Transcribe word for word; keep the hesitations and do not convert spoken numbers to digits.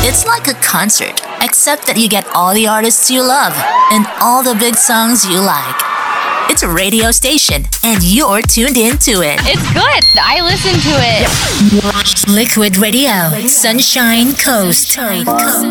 It's like a concert, except that you get all the artists you love and all the big songs you like. It's a radio station, and you're tuned into it. It's good. I listen to it. Liquid Radio, Sunshine Coast.